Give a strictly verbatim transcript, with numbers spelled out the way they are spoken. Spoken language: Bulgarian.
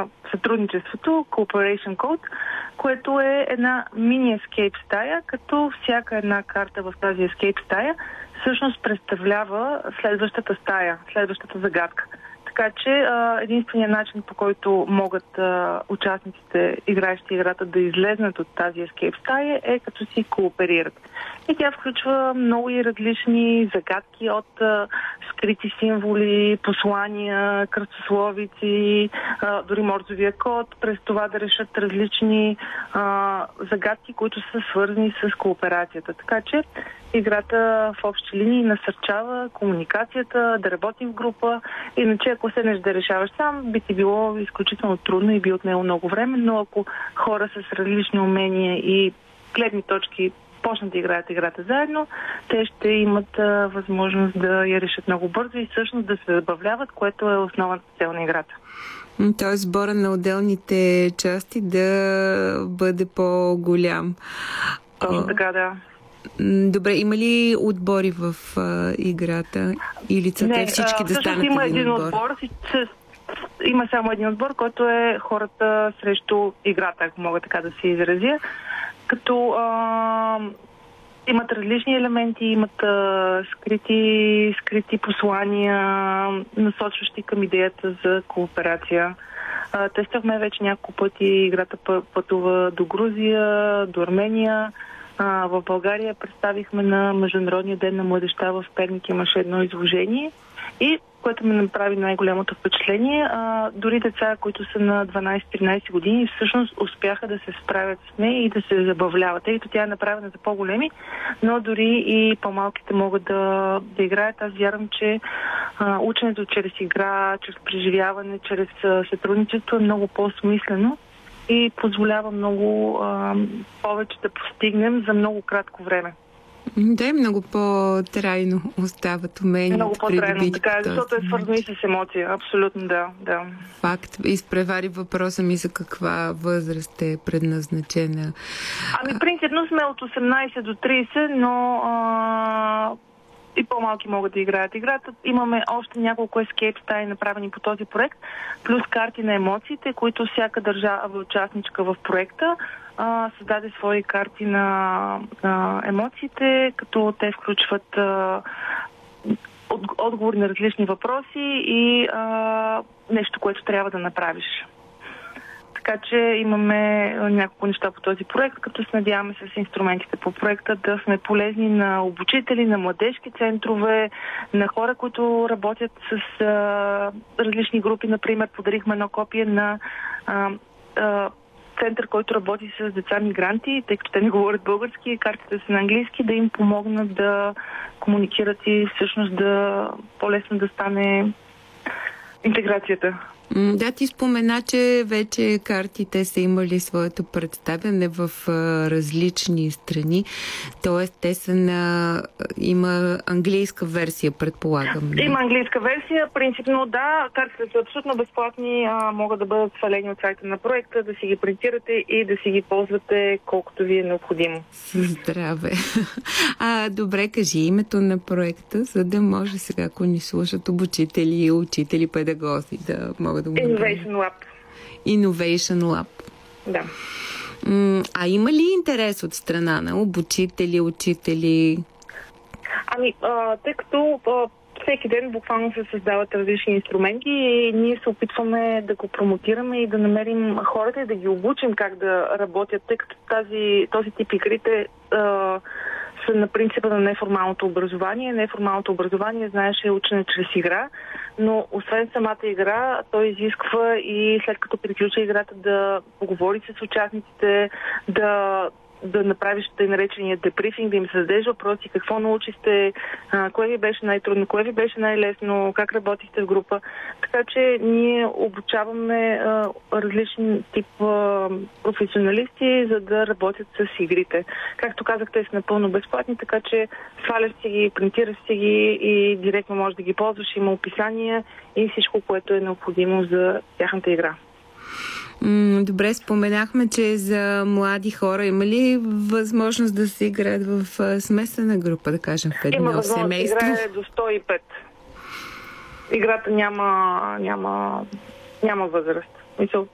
на сътрудничеството, Cooperation Code, което е една мини escape стая, като всяка една карта в тази escape стая всъщност представлява следващата стая, следващата загадка. Така че единственият начин, по който могат а, участниците, играещи играта, да излезнат от тази escape стая, е като си кооперират. И тя включва много и различни загадки от а, скрити символи, послания, кръстословици, а, дори морзовия код, през това да решат различни а, загадки, които са свързани с кооперацията. Така че играта в общи линии насърчава комуникацията, да работим в група. Иначе, ако седнеш да решаваш сам, би ти било изключително трудно и би отнело много време, но ако хора с различни умения и гледни точки почнат да играят играта заедно, те ще имат а, възможност да я решат много бързо и всъщност да се забавляват, което е основната цел на играта. Тоест сбора на отделните части да бъде по-голям. Точно така, да. Добре, има ли отбори в а, играта? Или целта е всички а, да станат има един отбор? отбор? Има само един отбор, който е хората срещу играта, ако мога така да се изразя. Като а, имат различни елементи, имат а, скрити, скрити послания, насочващи към идеята за кооперация. А, тествахме вече няколко пъти, играта пътува до Грузия, до Армения. А, в България представихме на Международния ден на младежта в Перник, имаше едно изложение и което ми направи най-голямото впечатление, а, дори деца, които са на дванайсет-тринайсет години, всъщност успяха да се справят с нея и да се забавляват. Тъй като тя е направена за по-големи, но дори и по-малките могат да, да играят. Аз вярвам, че а, ученето чрез игра, чрез преживяване, чрез а, сътрудничество е много по-смислено и позволява много а, повече да постигнем за много кратко време. Да, е много по-трайно остават умения. Много по-трайно, така, защото е свързано и с емоция. Абсолютно, да, да. Факт. Изпревари въпроса ми за каква възраст е предназначена. Ами, принципно сме от осемнайсет до трийсет, но а, и по-малки могат да играят играта. Имаме още няколко escape стаи, направени по този проект, плюс карти на емоциите, които всяка държава участничка в проекта а, създаде свои карти на а, емоциите, като те включват а, от, отговори на различни въпроси и а, нещо, което трябва да направиш. Така че имаме няколко неща по този проект, като се надяваме с инструментите по проекта да сме полезни на обучители, на младежки центрове, на хора, които работят с а, различни групи. Например, подарихме едно копие на а, а, център, който работи с деца мигранти, тъй като те не говорят български, картите са на английски, да им помогнат да комуникират и всъщност да по-лесно да стане интеграцията. Да, ти спомена, че вече картите са имали своето представяне в а, различни страни, т.е. те са на... има английска версия, предполагам. Не? Има английска версия, принципно да, картите са абсолютно безплатни, а, могат да бъдат свалени от сайта на проекта, да си ги принтирате и да си ги ползвате колкото ви е необходимо. Здраве! А, добре, кажи името на проекта, за да може сега, ако ни слушат обучители, учители, педагози, да могат Innovation Lab. Innovation Lab. Да. А има ли интерес от страна на обучители, учители? Ами, а, тъй като а, всеки ден буквално се създават различни инструменти и ние се опитваме да го промотираме и да намерим хората и да ги обучим как да работят, тъй като тази, този тип игрите а, са на принципа на неформалното образование. Неформалното образование, знаеш, е учене чрез игра, но освен самата игра, той изисква и след като приключи играта да поговори с участниците, да да направиш тъй наречения деприфинг, да им създадеш въпроси, какво научихте, а, кое ви беше най-трудно, кое ви беше най-лесно, как работихте в група. Така че ние обучаваме а, различни тип а, професионалисти, за да работят с игрите. Както казах, те са напълно безплатни, така че сваляш си ги, принтираш си ги и директно можеш да ги ползваш. Има описания и всичко, което е необходимо за тяхната игра. Добре, споменахме, че за млади хора има ли възможност да се играят в смесена група, да кажем, в едно има семейство? Има възможност да играе до сто и пет. Играта няма, няма, няма възраст.